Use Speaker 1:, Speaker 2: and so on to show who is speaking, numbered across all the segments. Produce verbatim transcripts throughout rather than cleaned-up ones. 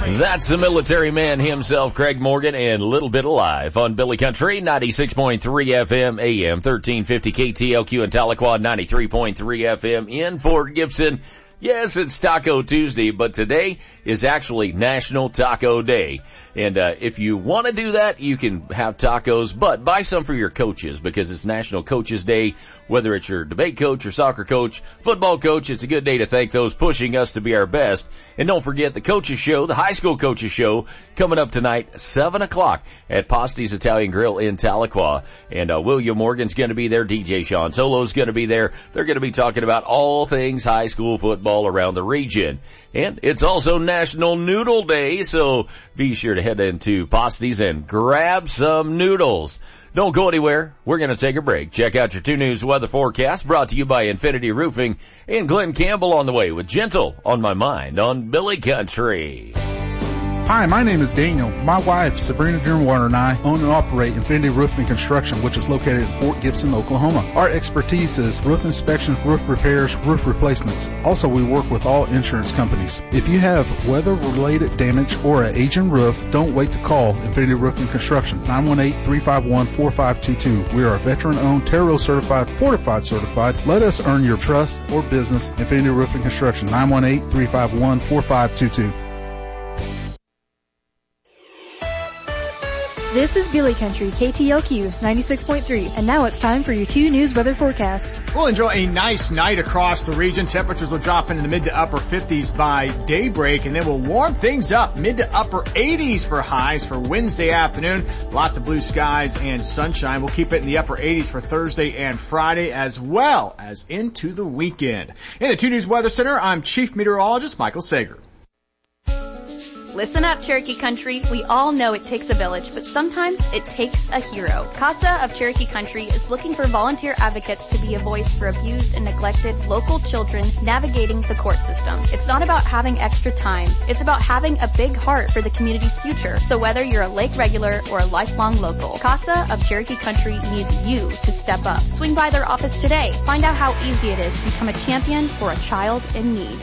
Speaker 1: That's the military man himself, Craig Morgan, and a little bit alive on Billy Country, ninety-six point three F M, A M, thirteen fifty K T L Q in Tahlequah, ninety-three point three F M in Fort Gibson. Yes, it's Taco Tuesday, but today is actually National Taco Day. And uh, if you want to do that, you can have tacos, but buy some for your coaches because it's National Coaches Day. Whether it's your debate coach or soccer coach, football coach, it's a good day to thank those pushing us to be our best. And don't forget the Coaches Show, the High School Coaches Show, coming up tonight, seven o'clock at Pasti's Italian Grill in Tahlequah. And uh, William Morgan's going to be there. D J Sean Solo's going to be there. They're going to be talking about all things high school football around the region. And it's also National Noodle Day, so be sure to head into Pasti's and grab some noodles. Don't go anywhere. We're going to take a break. Check out your two News weather forecast brought to you by Infinity Roofing and Glenn Campbell on the way with Gentle on My Mind on Billy Country.
Speaker 2: Hi, my name is Daniel. My wife, Sabrina Dearwater, and I own and operate Infinity Roofing and Construction, which is located in Fort Gibson, Oklahoma. Our expertise is roof inspections, roof repairs, roof replacements. Also, we work with all insurance companies. If you have weather-related damage or an aging roof, don't wait to call Infinity Roofing and Construction, nine one eight, three five one, four five two two. We are a veteran-owned, Terro certified, fortified certified. Let us earn your trust or business. Infinity Roofing and Construction, nine one eight, three five one, four five two two.
Speaker 3: This is Billy Country, K T L Q ninety-six point three, and now it's time for your two News weather forecast.
Speaker 4: We'll enjoy a nice night across the region. Temperatures will drop into the mid to upper fifties by daybreak, and then we'll warm things up mid to upper eighties for highs for Wednesday afternoon. Lots of blue skies and sunshine. We'll keep it in the upper eighties for Thursday and Friday as well as into the weekend. In the two News Weather Center, I'm Chief Meteorologist Michael Sager.
Speaker 5: Listen up, Cherokee Country. We all know it takes a village, but sometimes it takes a hero. CASA of Cherokee Country is looking for volunteer advocates to be a voice for abused and neglected local children navigating the court system. It's not about having extra time. It's about having a big heart for the community's future. So whether you're a lake regular or a lifelong local, CASA of Cherokee Country needs you to step up. Swing by their office today. Find out how easy it is to become a champion for a child in need.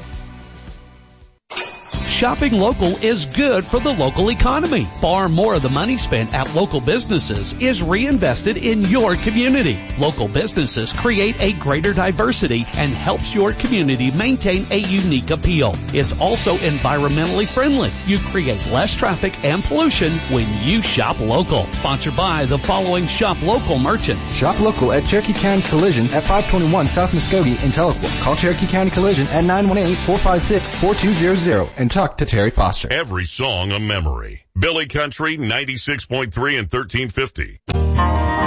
Speaker 6: Shopping local is good for the local economy. Far more of the money spent at local businesses is reinvested in your community. Local businesses create a greater diversity and helps your community maintain a unique appeal. It's also environmentally friendly. You create less traffic and pollution when you shop local. Sponsored by the following shop local merchants.
Speaker 7: Shop local at Cherokee County Collision at five twenty-one South Muskogee in Tahlequah. Call Cherokee County Collision at nine one eight, four five six, four two zero zero and talk to Terry Foster.
Speaker 8: Every song a memory. Billy Country, ninety-six point three and thirteen fifty.